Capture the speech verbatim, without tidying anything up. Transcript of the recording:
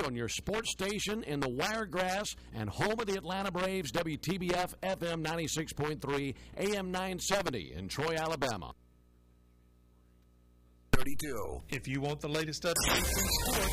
on your sports station in the Wiregrass and home of the Atlanta Braves, W T B F F M ninety-six point three, A M nine seventy in Troy, Alabama. thirty-two. If you want the latest updates in sports,